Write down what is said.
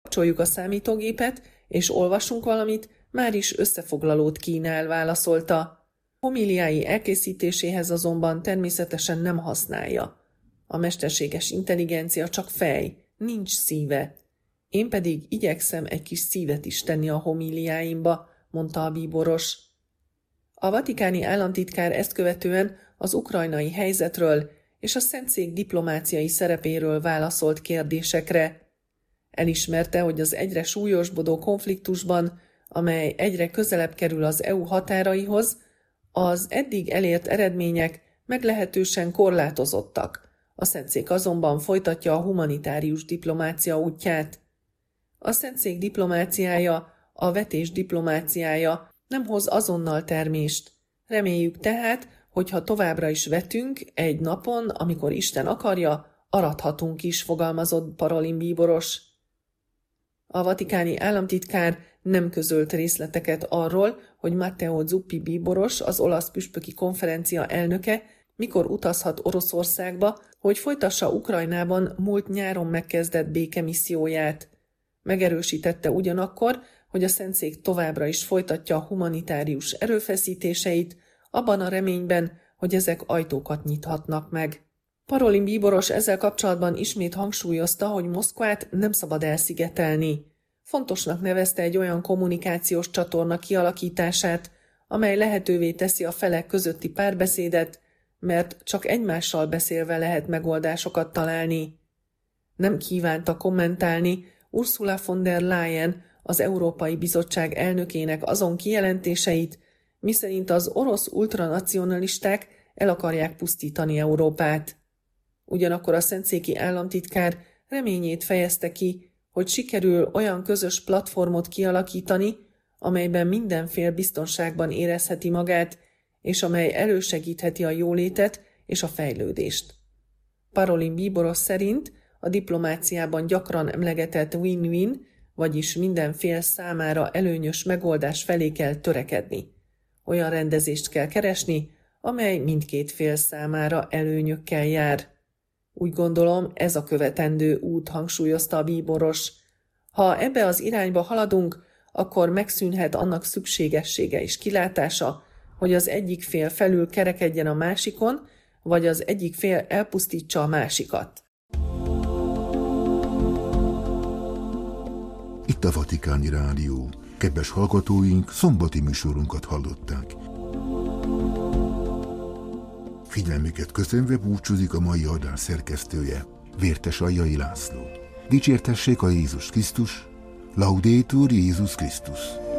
Kapcsoljuk a számítógépet, és olvasunk valamit, már is összefoglalót kínál, válaszolta. Homiliái elkészítéséhez azonban természetesen nem használja. A mesterséges intelligencia csak fej, nincs szíve. Én pedig igyekszem egy kis szívet is tenni a homiliáimba, mondta a bíboros. A vatikáni államtitkár ezt követően az ukrajnai helyzetről és a Szentszék diplomáciai szerepéről válaszolt kérdésekre. Elismerte, hogy az egyre súlyosbodó konfliktusban, amely egyre közelebb kerül az EU határaihoz, az eddig elért eredmények meglehetősen korlátozottak. A Szentszék azonban folytatja a humanitárius diplomácia útját. A Szentszék diplomáciája, a vetés diplomáciája nem hoz azonnal termést. Reméljük tehát, hogy ha továbbra is vetünk, egy napon, amikor Isten akarja, arathatunk is, fogalmazott Parolin bíboros. A vatikáni államtitkár nem közölt részleteket arról, hogy Matteo Zuppi bíboros, az olasz püspöki konferencia elnöke, mikor utazhat Oroszországba, hogy folytassa Ukrajnában múlt nyáron megkezdett békemisszióját. Megerősítette ugyanakkor, hogy a Szentszék továbbra is folytatja a humanitárius erőfeszítéseit, abban a reményben, hogy ezek ajtókat nyithatnak meg. Parolin bíboros ezzel kapcsolatban ismét hangsúlyozta, hogy Moszkvát nem szabad elszigetelni. Fontosnak nevezte egy olyan kommunikációs csatorna kialakítását, amely lehetővé teszi a felek közötti párbeszédet, mert csak egymással beszélve lehet megoldásokat találni. Nem kívánta kommentálni Ursula von der Leyen, az Európai Bizottság elnökének azon kijelentéseit, miszerint az orosz ultranacionalisták el akarják pusztítani Európát. Ugyanakkor a szentszéki államtitkár reményét fejezte ki, hogy sikerül olyan közös platformot kialakítani, amelyben minden fél biztonságban érezheti magát, és amely elősegítheti a jólétet és a fejlődést. Parolin bíboros szerint a diplomáciában gyakran emlegetett win-win, vagyis minden fél számára előnyös megoldás felé kell törekedni. Olyan rendezést kell keresni, amely mindkét fél számára előnyökkel jár. Úgy gondolom, ez a követendő út, hangsúlyozta a bíboros. Ha ebbe az irányba haladunk, akkor megszűnhet annak szükségessége és kilátása, hogy az egyik fél felül kerekedjen a másikon, vagy az egyik fél elpusztítsa a másikat. Itt a Vatikáni Rádió. Kedves hallgatóink, szombati műsorunkat hallották. Figyelmüket köszönve búcsúzik a mai adás szerkesztője, Vértes Aljai László. Dicsértessék a Jézus Krisztus, Laudetur Jézus Krisztus.